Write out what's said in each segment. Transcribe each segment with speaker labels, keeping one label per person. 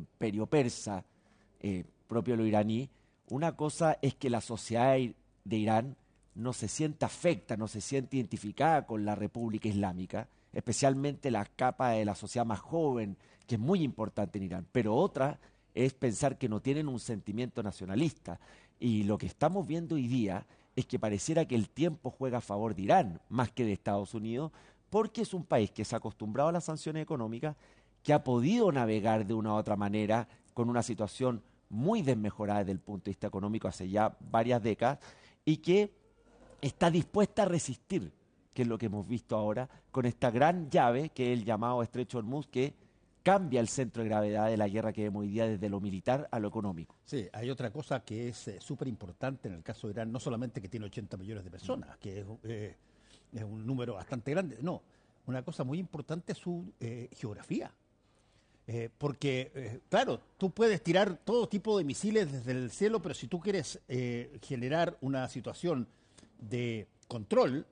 Speaker 1: imperio persa, propio de lo iraní, una cosa es que la sociedad de Irán no se siente afecta, no se siente identificada con la República Islámica, especialmente la capa de la sociedad más joven, que es muy importante en Irán, pero otra es pensar que no tienen un sentimiento nacionalista. Y lo que estamos viendo hoy día es que pareciera que el tiempo juega a favor de Irán más que de Estados Unidos, porque es un país que se ha acostumbrado a las sanciones económicas, que ha podido navegar de una u otra manera con una situación muy desmejorada desde el punto de vista económico hace ya varias décadas y que está dispuesta a resistir, que es lo que hemos visto ahora, con esta gran llave que es el llamado Estrecho de Hormuz, que cambia el centro de gravedad de la guerra que vemos hoy día desde lo militar a lo económico.
Speaker 2: Sí, hay otra cosa que es súper importante en el caso de Irán, no solamente que tiene 80 millones de personas, que es un número bastante grande, no, una cosa muy importante es su geografía. Porque, claro, tú puedes tirar todo tipo de misiles desde el cielo, pero si tú quieres generar una situación de control,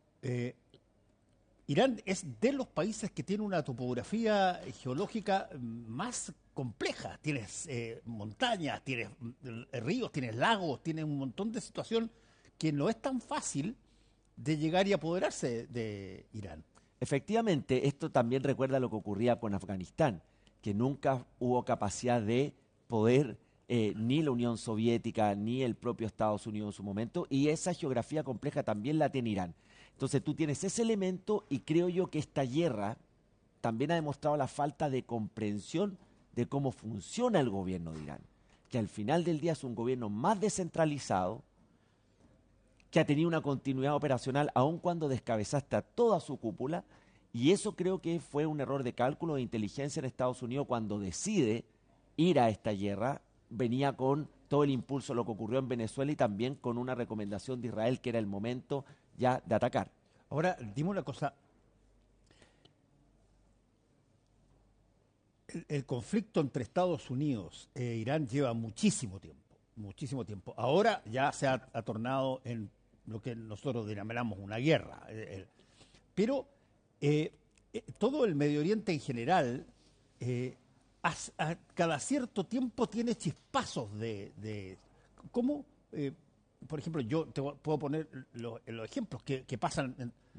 Speaker 2: Irán es de los países que tiene una topografía geológica más compleja. Tienes montañas, tienes ríos, tienes lagos, tienes un montón de situación que no es tan fácil de llegar y apoderarse de Irán.
Speaker 1: Efectivamente, esto también recuerda lo que ocurría con Afganistán, que nunca hubo capacidad de poder ni la Unión Soviética ni el propio Estados Unidos en su momento, y esa geografía compleja también la tiene Irán. Entonces tú tienes ese elemento y creo yo que esta guerra también ha demostrado la falta de comprensión de cómo funciona el gobierno de Irán, que al final del día es un gobierno más descentralizado, que ha tenido una continuidad operacional aun cuando descabezaste a toda su cúpula, y eso creo que fue un error de cálculo de inteligencia en Estados Unidos cuando decide ir a esta guerra. Venía con todo el impulso de lo que ocurrió en Venezuela y también con una recomendación de Israel que era el momento ya de atacar.
Speaker 2: Ahora, dime una cosa. El conflicto entre Estados Unidos e Irán lleva muchísimo tiempo, muchísimo tiempo. Ahora ya se ha tornado en lo que nosotros denominamos una guerra. Pero todo el Medio Oriente en general, cada cierto tiempo tiene chispazos ¿cómo? Por ejemplo, yo puedo poner los ejemplos que pasan.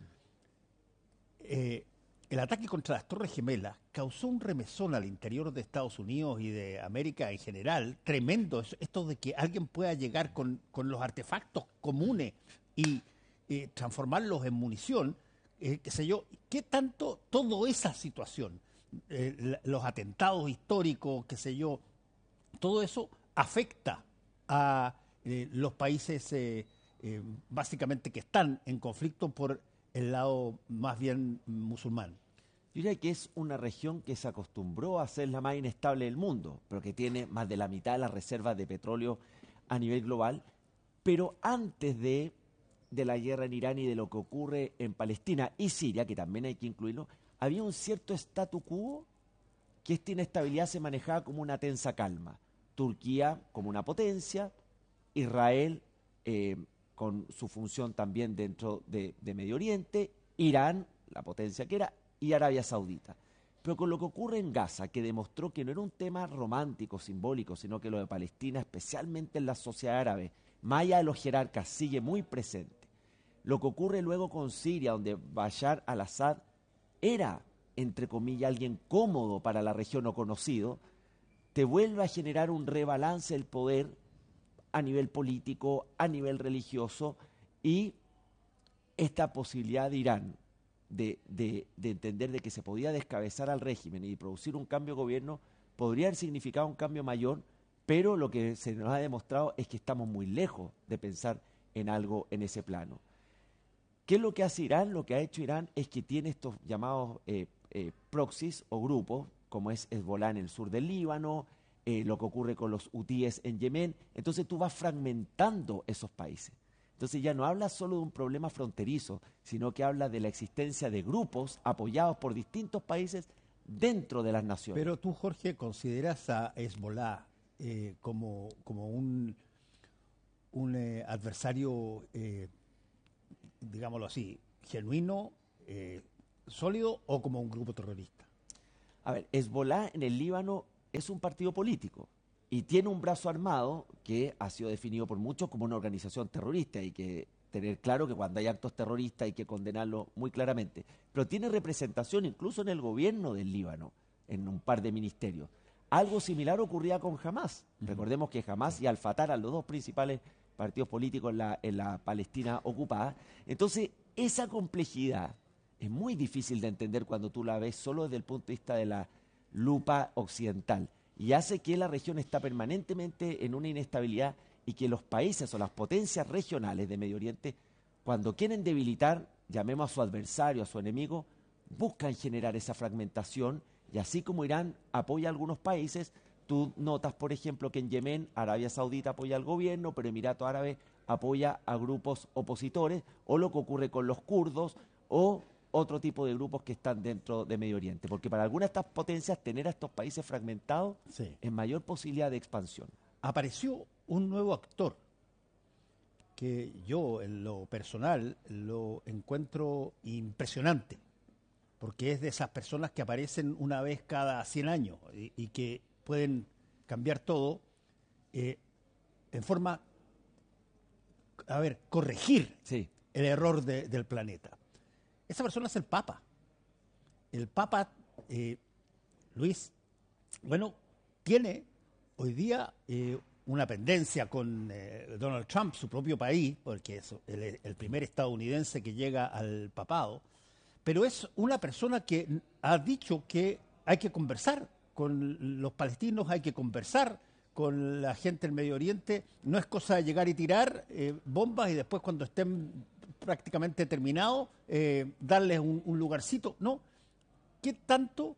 Speaker 2: El ataque contra las Torres Gemelas causó un remesón al interior de Estados Unidos y de América en general, tremendo. Esto de que alguien pueda llegar con los artefactos comunes y transformarlos en munición, qué sé yo, qué tanto toda esa situación, los atentados históricos, qué sé yo, todo eso afecta a los países básicamente que están en conflicto por el lado más bien musulmán.
Speaker 1: Yo diría que es una región que se acostumbró a ser la más inestable del mundo, pero que tiene más de la mitad de las reservas de petróleo a nivel global. Pero antes de la guerra en Irán y de lo que ocurre en Palestina y Siria, que también hay que incluirlo, había un cierto statu quo que esta inestabilidad se manejaba como una tensa calma. Turquía como una potencia, Israel con su función también dentro de Medio Oriente, Irán, la potencia que era, y Arabia Saudita. Pero con lo que ocurre en Gaza, que demostró que no era un tema romántico, simbólico, sino que lo de Palestina, especialmente en la sociedad árabe, más allá de los jerarcas, sigue muy presente. Lo que ocurre luego con Siria, donde Bashar al-Assad era, entre comillas, alguien cómodo para la región o conocido, te vuelve a generar un rebalance del poder a nivel político, a nivel religioso, y esta posibilidad de Irán de entender de que se podía descabezar al régimen y producir un cambio de gobierno podría haber significado un cambio mayor, pero lo que se nos ha demostrado es que estamos muy lejos de pensar en algo en ese plano. ¿Qué es lo que hace Irán? Lo que ha hecho Irán es que tiene estos llamados proxies o grupos, como es Hezbollah en el sur del Líbano, lo que ocurre con los hutíes en Yemen. Entonces tú vas fragmentando esos países. Entonces ya no habla solo de un problema fronterizo, sino que habla de la existencia de grupos apoyados por distintos países dentro de las naciones.
Speaker 2: Pero tú, Jorge, consideras a Hezbollah como un adversario, digámoslo así, genuino, sólido, o como un grupo terrorista.
Speaker 1: A ver, Hezbollah en el Líbano es un partido político y tiene un brazo armado que ha sido definido por muchos como una organización terrorista. Hay que tener claro que cuando hay actos terroristas hay que condenarlo muy claramente. Pero tiene representación incluso en el gobierno del Líbano, en un par de ministerios. Algo similar ocurría con Hamás. Recordemos que Hamás y Al-Fatah eran los dos principales partidos políticos en la Palestina ocupada. Entonces, esa complejidad es muy difícil de entender cuando tú la ves solo desde el punto de vista de la lupa occidental. Y hace que la región está permanentemente en una inestabilidad y que los países o las potencias regionales de Medio Oriente, cuando quieren debilitar, llamemos a su adversario, a su enemigo, buscan generar esa fragmentación. Y así como Irán apoya a algunos países, tú notas, por ejemplo, que en Yemen Arabia Saudita apoya al gobierno, pero Emiratos Árabes apoya a grupos opositores, o lo que ocurre con los kurdos, o otro tipo de grupos que están dentro de Medio Oriente. Porque para algunas de estas potencias, tener a estos países fragmentados es mayor posibilidad de expansión.
Speaker 2: Apareció un nuevo actor que yo, en lo personal, lo encuentro impresionante, porque es de esas personas que aparecen una vez cada 100 años y que pueden cambiar todo en forma, corregir el error del planeta. Esa persona es el Papa. El Papa, Luis, bueno, tiene hoy día una pendencia con Donald Trump, su propio país, porque es el primer estadounidense que llega al papado, pero es una persona que ha dicho que hay que conversar con los palestinos, hay que conversar con la gente del Medio Oriente. No es cosa de llegar y tirar bombas y después, cuando estén prácticamente terminados, darles un lugarcito. No. ¿Qué tanto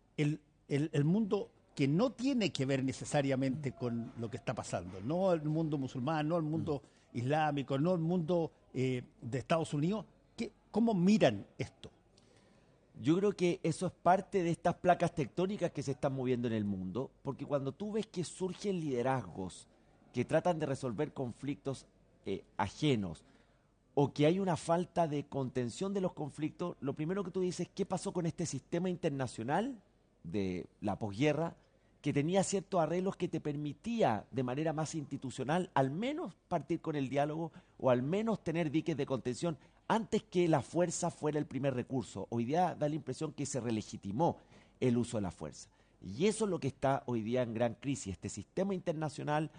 Speaker 2: el mundo que no tiene que ver necesariamente con lo que está pasando, no el mundo musulmán, no el mundo islámico, no el mundo de Estados Unidos, cómo miran esto?
Speaker 1: Yo creo que eso es parte de estas placas tectónicas que se están moviendo en el mundo, porque cuando tú ves que surgen liderazgos que tratan de resolver conflictos ajenos, o que hay una falta de contención de los conflictos, lo primero que tú dices es: ¿qué pasó con este sistema internacional de la posguerra, que tenía ciertos arreglos que te permitía de manera más institucional al menos partir con el diálogo, o al menos tener diques de contención antes que la fuerza fuera el primer recurso? Hoy día da la impresión que se relegitimó el uso de la fuerza. Y eso es lo que está hoy día en gran crisis, este sistema internacional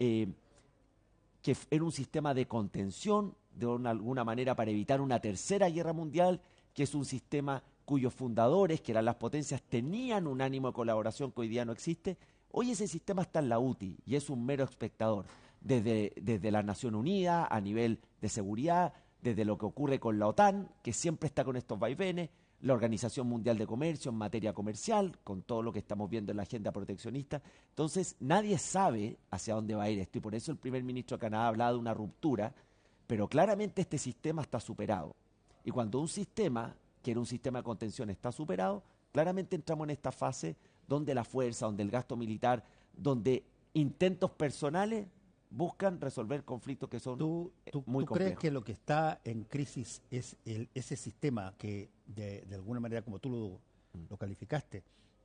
Speaker 1: que era un sistema de contención, de alguna manera para evitar una tercera guerra mundial, que es un sistema cuyos fundadores, que eran las potencias, tenían un ánimo de colaboración que hoy día no existe. Hoy ese sistema está en la UTI y es un mero espectador, desde la Nación Unida a nivel de seguridad, desde lo que ocurre con la OTAN, que siempre está con estos vaivenes, la Organización Mundial de Comercio en materia comercial, con todo lo que estamos viendo en la agenda proteccionista. Entonces, nadie sabe hacia dónde va a ir esto, y por eso el primer ministro de Canadá ha hablado de una ruptura, pero claramente este sistema está superado. Y cuando un sistema, que era un sistema de contención, está superado, claramente entramos en esta fase donde la fuerza, donde el gasto militar, donde intentos personales buscan resolver conflictos que son muy complejos.
Speaker 2: ¿Tú crees que lo que está en crisis es ese sistema que, de alguna manera, como tú lo calificaste,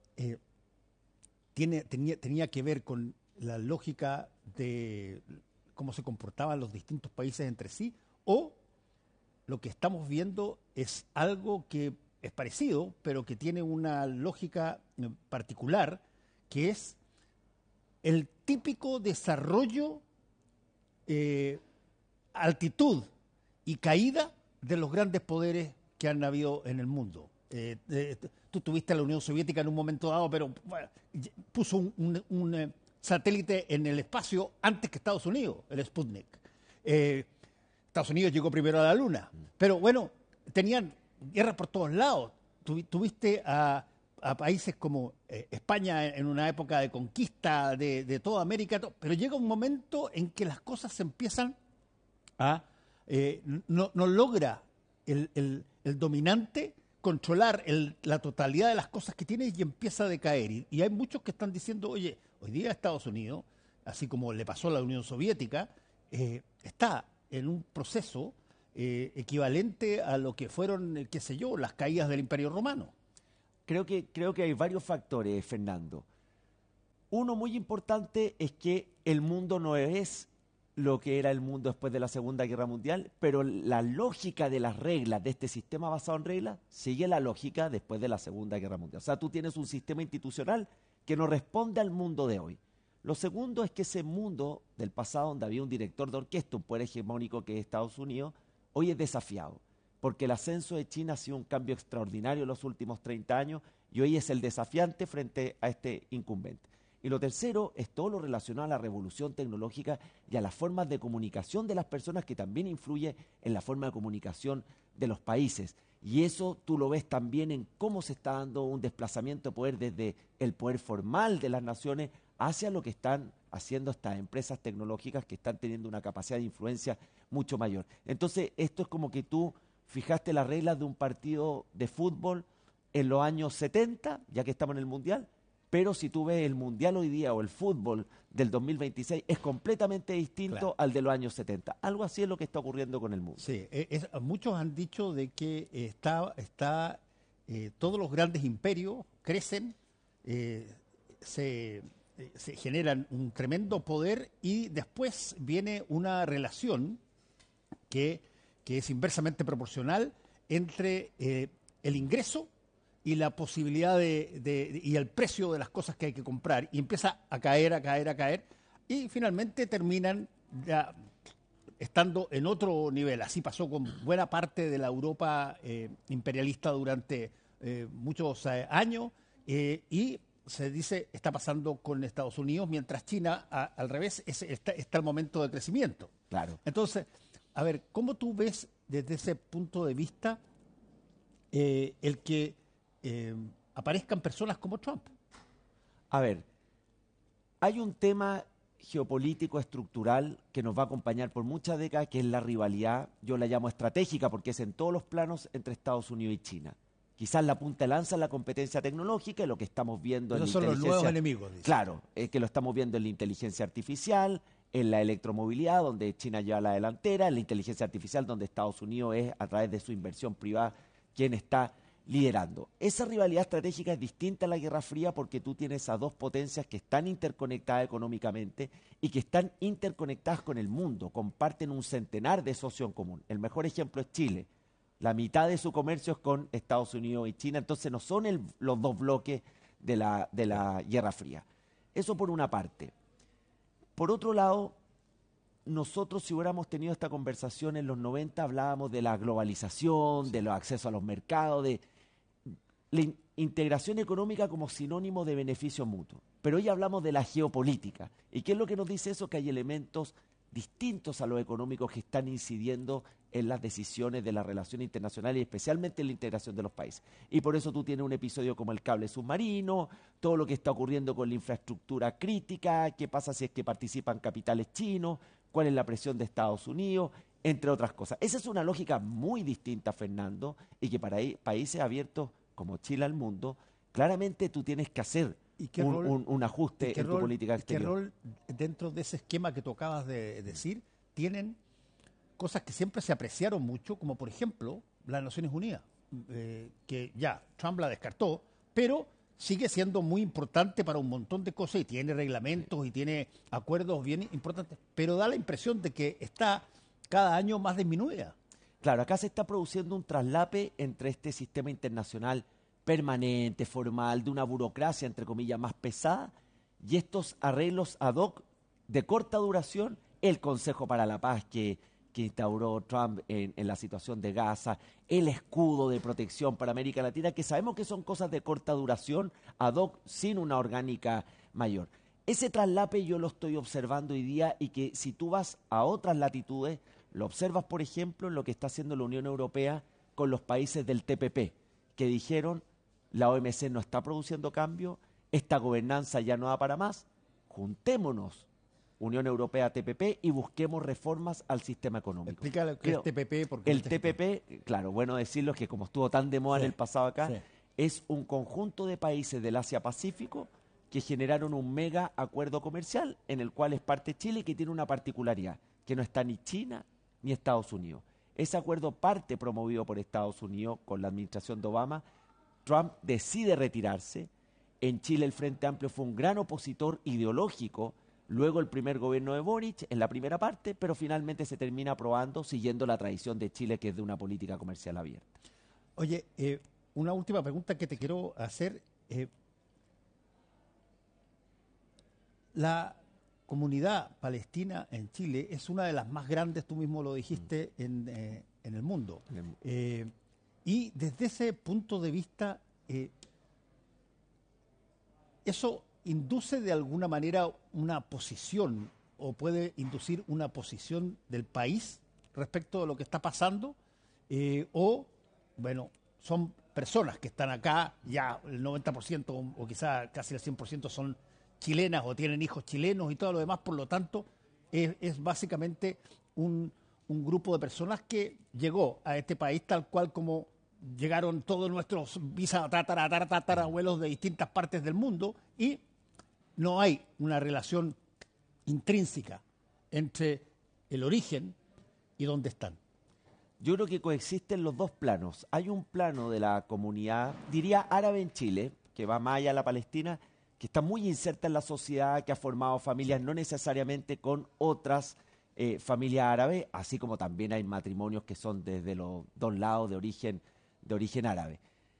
Speaker 2: tenía que ver con la lógica de cómo se comportaban los distintos países entre sí? ¿O lo que estamos viendo es algo que es parecido, pero que tiene una lógica particular, que es el típico desarrollo, altitud y caída de los grandes poderes que han habido en el mundo? Tú tuviste a la Unión Soviética en un momento dado, pero bueno, puso un satélite en el espacio antes que Estados Unidos, el Sputnik. Estados Unidos llegó primero a la Luna, pero bueno, tenían guerras por todos lados. Tuviste a países como España en una época de conquista de toda América, pero llega un momento en que las cosas se empiezan a... no logra el dominante controlar la totalidad de las cosas que tiene, y empieza a decaer. Y hay muchos que están diciendo: oye, hoy día Estados Unidos, así como le pasó a la Unión Soviética, está en un proceso equivalente a lo que fueron, qué sé yo, las caídas del Imperio Romano.
Speaker 1: Creo que hay varios factores, Fernando. Uno muy importante es que el mundo no es lo que era el mundo después de la Segunda Guerra Mundial, pero la lógica de las reglas, de este sistema basado en reglas, sigue la lógica después de la Segunda Guerra Mundial. O sea, tú tienes un sistema institucional que no responde al mundo de hoy. Lo segundo es que ese mundo del pasado, donde había un director de orquesta, un poder hegemónico que es Estados Unidos, hoy es desafiado, porque el ascenso de China ha sido un cambio extraordinario en los últimos 30 años y hoy es el desafiante frente a este incumbente. Y lo tercero es todo lo relacionado a la revolución tecnológica y a las formas de comunicación de las personas, que también influye en la forma de comunicación de los países. Y eso tú lo ves también en cómo se está dando un desplazamiento de poder desde el poder formal de las naciones hacia lo que están haciendo estas empresas tecnológicas que están teniendo una capacidad de influencia mucho mayor. Entonces, esto es como que tú fijaste las reglas de un partido de fútbol en los años 70, ya que estamos en el Mundial, pero si tú ves el Mundial hoy día o el fútbol del 2026, es completamente distinto al de los años 70. Algo así es lo que está ocurriendo con el mundo.
Speaker 2: Sí, muchos han dicho de que todos los grandes imperios crecen, se generan un tremendo poder y después viene una relación que es inversamente proporcional entre el ingreso y la posibilidad y el precio de las cosas que hay que comprar, y empieza a caer, y finalmente terminan ya estando en otro nivel. Así pasó con buena parte de la Europa imperialista durante muchos años, y se dice está pasando con Estados Unidos, mientras China, al revés, está el momento de crecimiento.
Speaker 1: Claro.
Speaker 2: Entonces, a ver, ¿cómo tú ves desde ese punto de vista el que aparezcan personas como Trump?
Speaker 1: A ver, hay un tema geopolítico estructural que nos va a acompañar por muchas décadas, que es la rivalidad, yo la llamo estratégica porque es en todos los planos entre Estados Unidos y China. Quizás la punta de lanza en la competencia tecnológica, y lo que estamos viendo en la inteligencia.
Speaker 2: Esos son los nuevos enemigos, dice.
Speaker 1: Claro, es que lo estamos viendo en la inteligencia artificial, en la electromovilidad, donde China lleva la delantera, en la inteligencia artificial, donde Estados Unidos es, a través de su inversión privada, quien está liderando. Esa rivalidad estratégica es distinta a la Guerra Fría porque tú tienes a dos potencias que están interconectadas económicamente y que están interconectadas con el mundo, comparten un centenar de socios en común. El mejor ejemplo es Chile. La mitad de su comercio es con Estados Unidos y China, entonces no son los dos bloques de la Guerra Fría. Eso por una parte. Por otro lado, nosotros, si hubiéramos tenido esta conversación en los 90, hablábamos de la globalización, de los accesos a los mercados, de la integración económica como sinónimo de beneficio mutuo. Pero hoy hablamos de la geopolítica. ¿Y qué es lo que nos dice eso? Que hay elementos distintos a los económicos que están incidiendo en las decisiones de las relaciones internacionales y especialmente en la integración de los países. Y por eso tú tienes un episodio como el cable submarino, todo lo que está ocurriendo con la infraestructura crítica, qué pasa si es que participan capitales chinos, cuál es la presión de Estados Unidos, entre otras cosas. Esa es una lógica muy distinta, Fernando, y que para países abiertos como Chile al mundo, claramente tú tienes que hacer un ajuste en tu política exterior.
Speaker 2: ¿Qué rol dentro de ese esquema que tú acabas de decir tienen cosas que siempre se apreciaron mucho, como por ejemplo las Naciones Unidas, que ya Trump la descartó, pero sigue siendo muy importante para un montón de cosas y tiene reglamentos y tiene acuerdos bien importantes, pero da la impresión de que está cada año más disminuida?
Speaker 1: Claro, acá se está produciendo un traslape entre este sistema internacional permanente, formal, de una burocracia, entre comillas, más pesada, y estos arreglos ad hoc de corta duración, el Consejo para la Paz que instauró Trump en la situación de Gaza, el escudo de protección para América Latina, que sabemos que son cosas de corta duración, ad hoc, sin una orgánica mayor. Ese traslape yo lo estoy observando hoy día, y que si tú vas a otras latitudes, lo observas, por ejemplo, en lo que está haciendo la Unión Europea con los países del TPP, que dijeron, la OMC no está produciendo cambio, esta gobernanza ya no da para más, juntémonos, Unión Europea, TPP, y busquemos reformas al sistema económico.
Speaker 2: Explica lo que es TPP. Porque
Speaker 1: el TPP, claro, bueno decirlo, que como estuvo tan de moda en el pasado acá, es un conjunto de países del Asia-Pacífico que generaron un mega acuerdo comercial en el cual es parte Chile, y que tiene una particularidad, que no está ni China ni Estados Unidos. Ese acuerdo parte promovido por Estados Unidos con la administración de Obama. Trump decide retirarse. En Chile el Frente Amplio fue un gran opositor ideológico, luego el primer gobierno de Boric en la primera parte, pero finalmente se termina aprobando siguiendo la tradición de Chile, que es de una política comercial abierta.
Speaker 2: Oye, una última pregunta que te quiero hacer. La comunidad palestina en Chile es una de las más grandes, tú mismo lo dijiste, en el mundo. Y desde ese punto de vista, ¿eso induce de alguna manera una posición o puede inducir una posición del país respecto de lo que está pasando? Bueno, son personas que están acá, ya el 90% o quizá casi el 100% son chilenas o tienen hijos chilenos y todo lo demás, por lo tanto, es básicamente un grupo de personas que llegó a este país tal cual como llegaron todos nuestros tatarabuelos de distintas partes del mundo, y no hay una relación intrínseca entre el origen y dónde están.
Speaker 1: Yo creo que coexisten los dos planos. Hay un plano de la comunidad, diría árabe en Chile, que va más allá de la Palestina, que está muy inserta en la sociedad, que ha formado familias no necesariamente con otras familias árabes, así como también hay matrimonios que son desde los dos lados de origen árabe.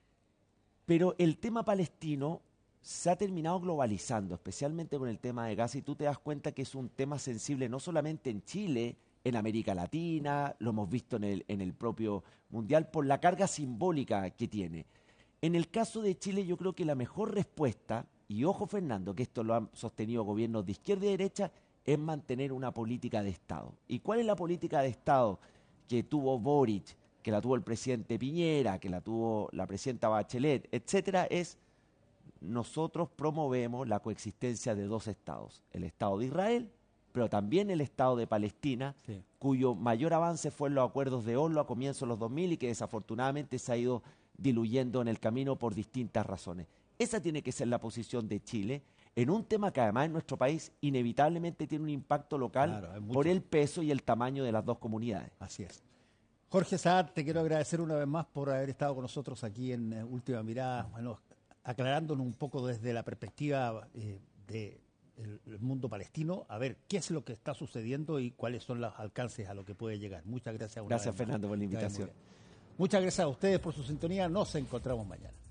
Speaker 1: Pero el tema palestino se ha terminado globalizando, especialmente con el tema de Gaza, y tú te das cuenta que es un tema sensible no solamente en Chile, en América Latina, lo hemos visto en el propio Mundial, por la carga simbólica que tiene. En el caso de Chile, yo creo que la mejor respuesta, y ojo Fernando, que esto lo han sostenido gobiernos de izquierda y derecha, es mantener una política de Estado. ¿Y cuál es la política de Estado que tuvo Boric, que la tuvo el presidente Piñera, que la tuvo la presidenta Bachelet, etcétera? Es: nosotros promovemos la coexistencia de dos estados, el Estado de Israel, pero también el Estado de Palestina, sí, cuyo mayor avance fue en los acuerdos de Oslo a comienzos de los 2000 y que desafortunadamente se ha ido diluyendo en el camino por distintas razones. Esa tiene que ser la posición de Chile en un tema que además en nuestro país inevitablemente tiene un impacto local, claro, por el peso y el tamaño de las dos comunidades.
Speaker 2: Así es. Jorge Saad, te quiero agradecer una vez más por haber estado con nosotros aquí en Última Mirada, bueno, aclarándonos un poco desde la perspectiva del mundo palestino, a ver qué es lo que está sucediendo y cuáles son los alcances a lo que puede llegar. Muchas gracias.
Speaker 1: Gracias, Fernando, por la invitación.
Speaker 2: Muchas gracias a ustedes por su sintonía. Nos encontramos mañana.